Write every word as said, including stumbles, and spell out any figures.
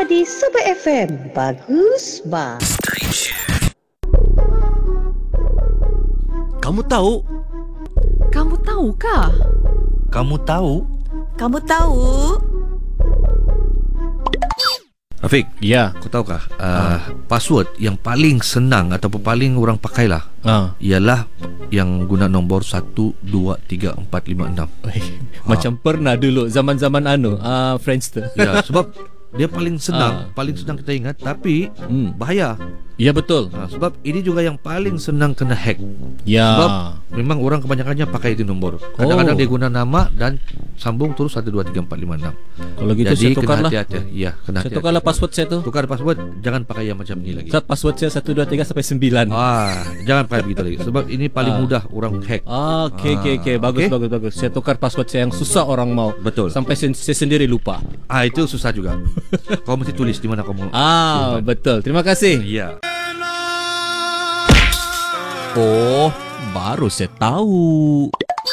Bersama di Super F M. Bagus bah. Kamu tahu? Kamu tahukah? Kamu tahu? Kamu tahu? Rafiq, Ya. kau tahukah uh, password yang paling senang ataupun paling orang pakai lah Ah. ialah yang guna nombor satu, dua, tiga, empat, lima, enam. Macam pernah dulu zaman-zaman anu, ah Friendster. Ya, sebab dia paling senang, Ah. paling senang kita ingat, tapi Hmm. bahaya. Ya betul. Ha, sebab ini juga yang paling senang kena hack. Ya. Sebab memang orang kebanyakannya pakai itu nombor. Kadang-kadang Oh. dia guna nama dan sambung terus satu, dua, tiga, empat, lima, enam. Kalau gitu Jadi saya kena tukarlah. hati-hati. Ya, kena Saya hati-hati. tukarlah password saya tu. Tukar password, jangan pakai yang macam ini lagi. Saya password saya satu dua tiga sampai sembilan. Ah, jangan pakai begitu lagi. Sebab ini paling Ah. mudah orang hack. Ah, okey okey okey. Okey? Bagus bagus bagus. Saya tukar password saya yang susah orang mau. Betul. Sampai sen- saya sendiri lupa. Ah, itu susah juga. Kau mesti tulis di mana kau mau. Ah, betul. Terima kasih. Ya. Oh, baru saya tahu.